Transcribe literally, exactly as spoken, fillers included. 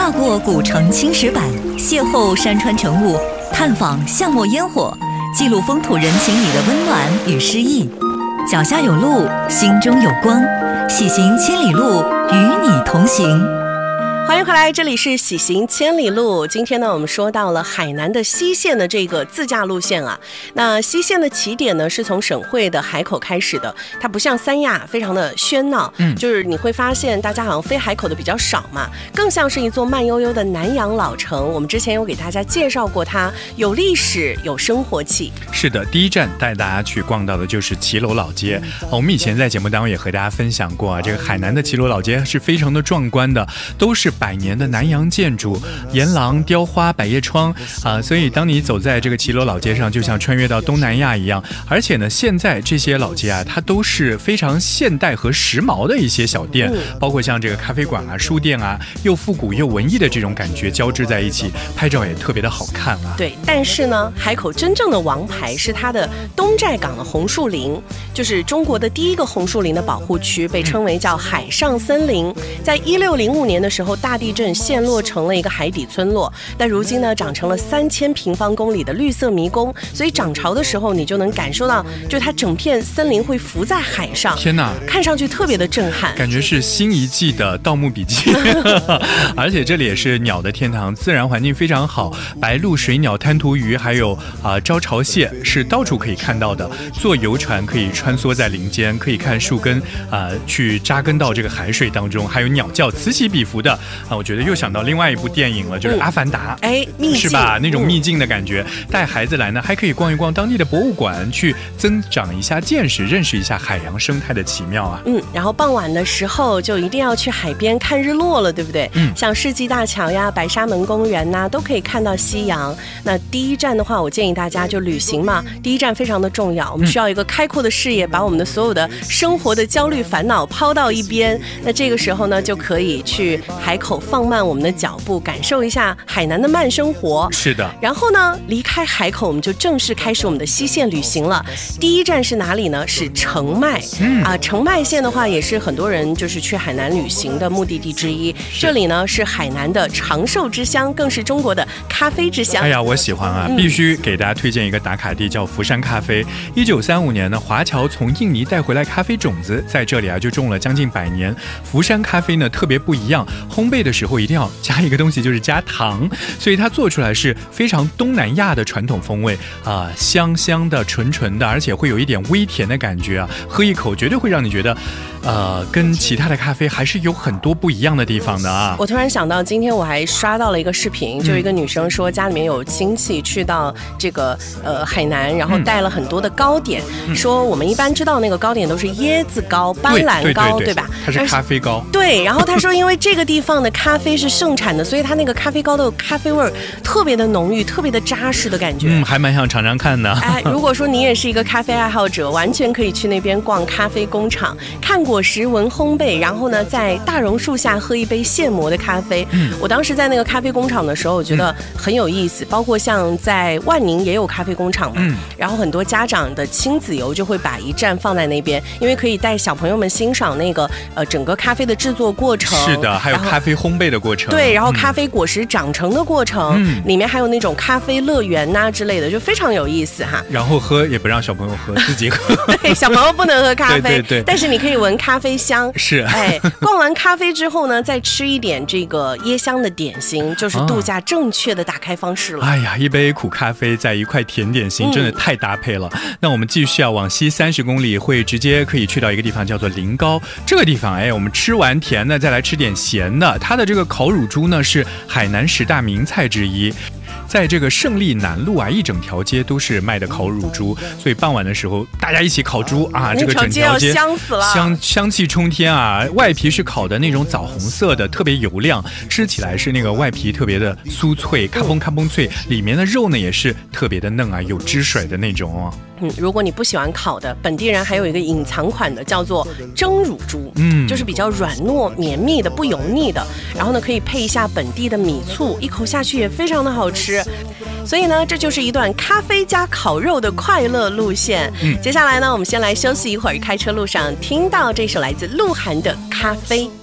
踏过古城青石板，邂逅山川晨雾，探访巷陌烟火，记录风土人情里的温暖与诗意。脚下有路，心中有光，喜行千里路，与你同行。 欢迎回来，这里是喜行千里路。今天呢，我们说到了海南的西线的这个自驾路线啊。那西线的起点呢，是从省会的海口开始的，它不像三亚非常的喧闹，嗯，就是你会发现大家好像飞海口的比较少嘛，更像是一座慢悠悠的南洋老城。我们之前有给大家介绍过它，有历史，有生活气。 是的，第一站带大家去逛到的就是骑楼老街。我们以前在节目当中也和大家分享过啊，这个海南的骑楼老街是非常的壮观的，都是百年的南洋建筑，檐廊、雕花、百叶窗啊，所以当你走在这个骑楼老街上，就像穿越到东南亚一样。而且呢，现在这些老街啊，它都是非常现代和时髦的一些小店，包括像这个咖啡馆啊、书店啊，又复古又文艺的这种感觉交织在一起，拍照也特别的好看啊。 对，但是呢，海口真正的王牌是它的东寨港的红树林，就是中国的第一个红树林的保护区，被称为叫海上森林。在一六零五年的时候，大地震陷落成了一个海底村落，但如今呢，长成了三千平方公里的绿色迷宫。所以涨潮的时候，你就能感受到，就它整片森林会浮在海上。 天哪， 看上去特别的震撼， 感觉是新一季的《盗墓笔记》。而且这里也是鸟的天堂，自然环境非常好，白鹭、水鸟、滩涂鱼，还有啊、呃、招潮蟹是到处可以看到的。坐游船可以穿梭在林间，可以看树根啊、呃、去扎根到这个海水当中，还有鸟叫此起彼伏的啊，我觉得又想到另外一部电影了，就是《阿凡达》， 哎、嗯，秘境是吧？那种秘境的感觉。带孩子来呢，还可以逛一逛当地的博物馆，去增长一下见识，认识一下海洋生态的奇妙啊。 嗯，然后傍晚的时候就一定要去海边看日落了，对不对？嗯，像世纪大桥呀、白沙门公园呐，都可以看到夕阳。那第一站的话，我建议大家就旅行嘛，第一站非常的重要，我们需要一个开阔的视野，把我们的所有的生活的焦虑烦恼抛到一边。那这个时候呢，就可以去海口放慢我们的脚步，感受一下海南的慢生活。 是的。 然后呢，离开海口，我们就正式开始我们的西线旅行了。第一站是哪里呢？是澄迈。嗯啊，澄迈县的话，也是很多人就是去海南旅行的目的地之一。这里呢是海南的长寿之乡，更是中国的咖啡之乡。 哎呀，我喜欢啊！必须给大家推荐一个打卡地，叫福山咖啡。一九三五年呢，华侨从印尼带回来咖啡种子，在这里啊就种了将近百年。福山咖啡呢特别不一样，烘焙的时候一定要加一个东西，就是加糖，所以它做出来是非常东南亚的传统风味啊、呃，香香的、纯纯的，而且会有一点微甜的感觉啊。喝一口绝对会让你觉得，呃，跟其他的咖啡还是有很多不一样的地方的啊。 我突然想到，今天我还刷到了一个视频，就一个女生说家里面有亲戚去到这个呃海南，然后带了很多的糕点，嗯、说我们一般知道那个糕点都是椰子糕、斑斓糕， 对, 对, 对, 对吧？ 它是咖啡糕。 对，然后她说，因为这个地方的咖啡是盛产的，所以它那个咖啡糕的咖啡味特别的浓郁，特别的扎实的感觉。 嗯，还蛮想尝尝看的。 哎，如果说你也是一个咖啡爱好者，完全可以去那边逛咖啡工厂，看果实、闻烘焙，然后呢，在大榕树下喝一杯现磨的咖啡。嗯，我当时在那个咖啡工厂的时候，我觉得很有意思。嗯、包括像在万宁也有咖啡工厂嘛，嗯、然后很多家长的亲子游就会把一站放在那边，因为可以带小朋友们欣赏那个呃整个咖啡的制作过程。 是的，还有咖啡烘焙的过程。 对，然后咖啡果实长成的过程，嗯、里面还有那种咖啡乐园呐、啊、之类的，就非常有意思哈。 然后喝也不让小朋友喝，自己喝。 对，小朋友不能喝咖啡， 对对对， 但是你可以闻咖啡香。 是， 哎，逛完咖啡之后呢，再吃一点这个椰香的点心，就是度假正确的打开方式了。 哎呀，一杯苦咖啡在一块甜点心，真的太搭配了。嗯、那我们继续啊，往西三十公里，会直接可以去到一个地方叫做临高。这个地方，哎，我们吃完甜的，再来吃点咸的。它的这个烤乳猪呢，是海南十大名菜之一。在这个胜利南路啊，一整条街都是卖的烤乳猪，所以傍晚的时候大家一起烤猪啊，这个整条街香死了， 香香气冲天啊！外皮是烤的那种枣红色的，特别油亮，吃起来是那个外皮特别的酥脆，咔嘣咔嘣脆，里面的肉呢也是特别的嫩啊，有汁水的那种哦。 嗯，如果你不喜欢烤的，本地人还有一个隐藏款的叫做蒸乳猪，嗯，就是比较软糯绵密的，不油腻的。然后呢，可以配一下本地的米醋，一口下去也非常的好吃。所以呢，这就是一段咖啡加烤肉的快乐路线。嗯，接下来呢，我们先来休息一会儿，开车路上听到这首来自鹿晗的《咖啡》。